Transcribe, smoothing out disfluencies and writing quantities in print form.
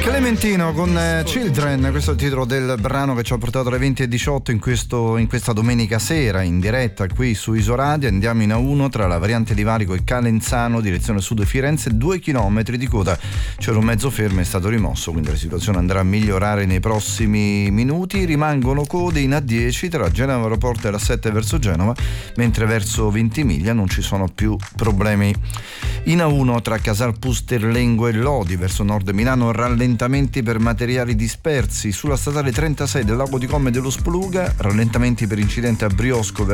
Clementino con Children, questo è il titolo del brano che ci ha portato alle 20:18 in questa domenica sera in diretta qui su Isoradio. Andiamo in A1 tra la variante di Valico e Calenzano, direzione sud Firenze, 2 chilometri di coda, c'era un mezzo fermo, è stato rimosso, quindi la situazione andrà a migliorare nei prossimi minuti. Rimangono code in A10 tra Genova Aeroporto e la 7 verso Genova, mentre verso Ventimiglia non ci sono più problemi. In A1 tra Casal Pusterlengo e Lodi verso nord Milano, rallentamenti per materiali dispersi. Sulla statale 36 del Lago di Como e dello Spluga, rallentamenti per incidente a Briosco